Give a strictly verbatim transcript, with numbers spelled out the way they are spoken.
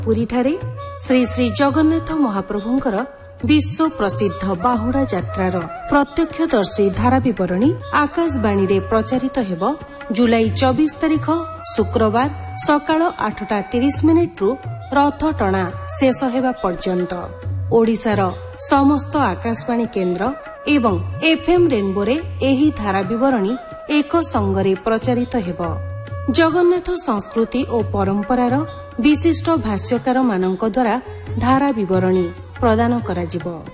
ପୁରୀଠାରେ ଶ୍ରୀ ଶ୍ରୀ ଜଗନ୍ନାଥ ମହାପ୍ରଭୁଙ୍କର विश्व प्रसिद्ध बाहुड़ा यात्रार प्रत्यक्षदर्शी धारा विवरणी आकाशवाणी प्रचारित हेब जुलाई चौबीस तारिख शुक्रवार सकाळ आठटा तीस मिनिट रु रथ टणा शेष हेबा पर्यंत ओडिशार समस्त आकाशवाणी केन्द्र एवं एफएम रेनबो रे एही धारा विवरणी एक संगरे प्रचारित हेब। जगन्नाथ संस्कृति और परंपरार विशिष्ट भाष्यकार मानक द्वारा धारा विवरणी प्रदान करा जिवो।